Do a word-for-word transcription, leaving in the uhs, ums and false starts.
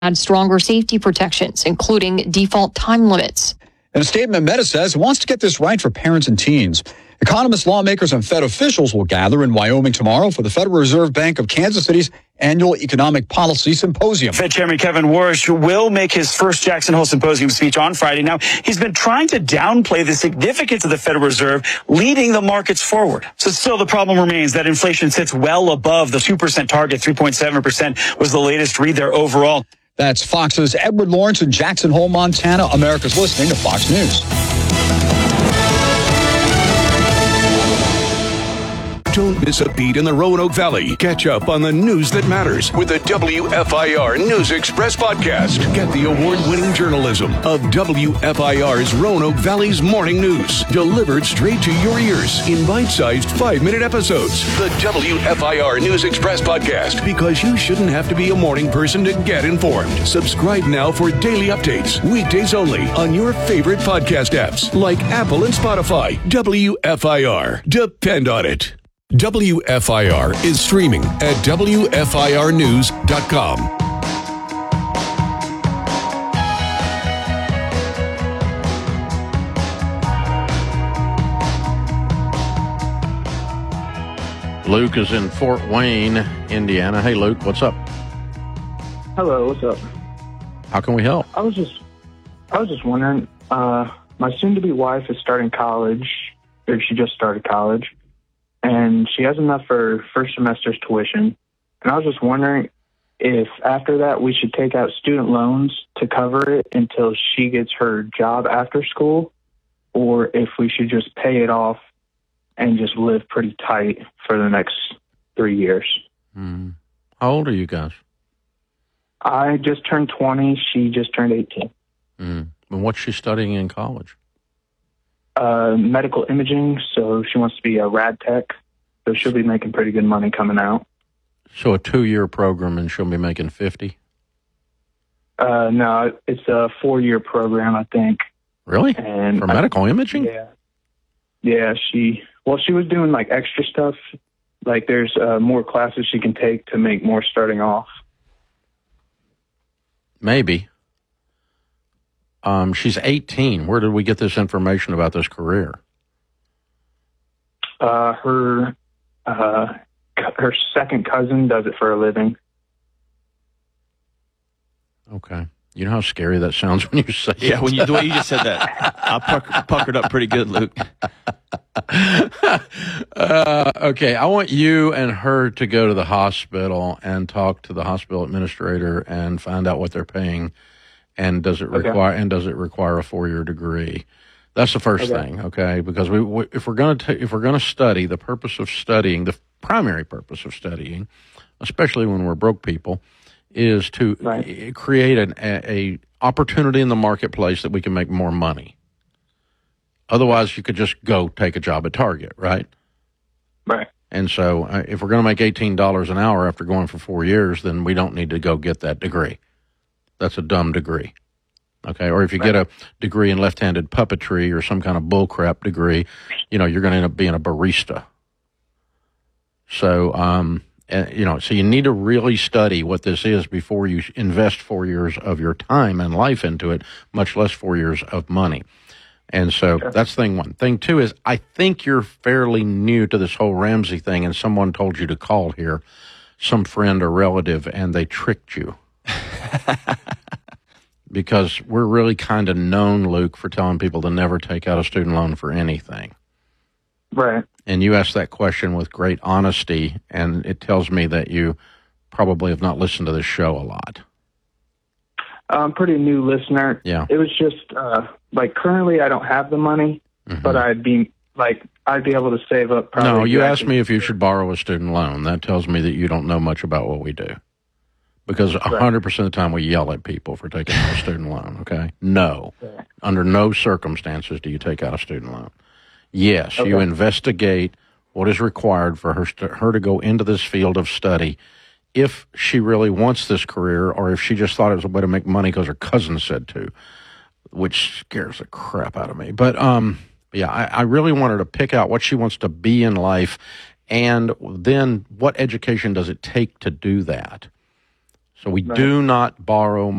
add stronger safety protections, including default time limits. In a statement, Meta says it wants to get this right for parents and teens. Economists, lawmakers, and Fed officials will gather in Wyoming tomorrow for the Federal Reserve Bank of Kansas City's annual Economic Policy Symposium. Fed Chairman Kevin Warsh will make his first Jackson Hole Symposium speech on Friday. Now, he's been trying to downplay the significance of the Federal Reserve leading the markets forward. So still the problem remains that inflation sits well above the two percent target. three point seven percent was the latest read there overall. That's Fox's Edward Lawrence in Jackson Hole, Montana. America's listening to Fox News. Don't miss a beat in the Roanoke Valley. Catch up on the news that matters with the W F I R News Express podcast. Get the award-winning journalism of W F I R's Roanoke Valley's morning news, delivered straight to your ears in bite-sized five-minute episodes. The W F I R News Express podcast, because you shouldn't have to be a morning person to get informed. Subscribe now for daily updates, weekdays only, on your favorite podcast apps like Apple and Spotify. W F I R. Depend on it. W F I R is streaming at W F I R news dot com. Luke is in Fort Wayne, Indiana. Hey, Luke, what's up? Hello, what's up? How can we help? I was just, I was just wondering. Uh, my soon-to-be wife is starting college, or she just started college, and she has enough for first semester's tuition. And I was just wondering if after that we should take out student loans to cover it until she gets her job after school, or if we should just pay it off and just live pretty tight for the next three years. Mm. How old are you guys? I just turned twenty. She just turned eighteen. Mm. And what's she studying in college? Uh, medical imaging, so she wants to be a rad tech. So she'll be making pretty good money coming out. So a two-year program, and she'll be making fifty? Uh, no, it's a four-year program, I think. Really? And For medical I, imaging? Yeah. Yeah, she, well, she was doing like extra stuff. Like there's uh, more classes she can take to make more starting off. Maybe. Um, she's eighteen. Where did we get this information about this career? Uh, her, uh, her second cousin does it for a living. Okay. You know how scary that sounds when you say Yeah, it? when you the way you just said that, I pucker, puckered up pretty good, Luke. uh, okay, I want you and her to go to the hospital and talk to the hospital administrator and find out what they're paying, and does it require okay. and does it require a four-year degree? That's the first okay. thing, okay? Because we, we if we're going to if we're going to study, the purpose of studying, the primary purpose of studying, especially when we're broke people, is to right. create an a, a opportunity in the marketplace that we can make more money. Otherwise, you could just go take a job at Target, right? Right. And so uh, if we're going to make eighteen dollars an hour after going for four years, then we don't need to go get that degree. That's a dumb degree. Okay, or if you right. get a degree in left-handed puppetry or some kind of bullcrap degree, you know, you're going to end up being a barista. So, um, and, you know, so you need to really study what this is before you invest four years of your time and life into it, much less four years of money. And so sure. that's thing one. Thing two is I think you're fairly new to this whole Ramsey thing, and someone told you to call here, some friend or relative, and they tricked you. Because we're really kind of known, Luke, for telling people to never take out a student loan for anything. Right. And you asked that question with great honesty, and it tells me that you probably have not listened to this show a lot. I'm a pretty new listener. Yeah. It was just, uh, like, currently I don't have the money, mm-hmm. but I'd be, like, I'd be able to save up probably. No, you asked me if you should borrow a student loan. That tells me that you don't know much about what we do. Because one hundred percent of the time we yell at people for taking out a student loan, okay? No. Okay. Under no circumstances do you take out a student loan. Yes, okay. You investigate what is required for her, st- her to go into this field of study if she really wants this career or if she just thought it was a way to make money because her cousin said to, which scares the crap out of me. But, um, yeah, I, I really want her to pick out what she wants to be in life and then what education does it take to do that. So we right. do not borrow